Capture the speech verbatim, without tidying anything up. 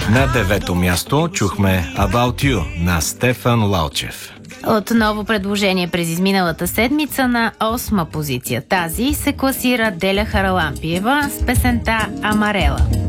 На девето място чухме About You на Стефан Лалчев. Отново предложение през изминалата седмица на осма позиция. Тази се класира Деля Харалампиева с песента Амарела.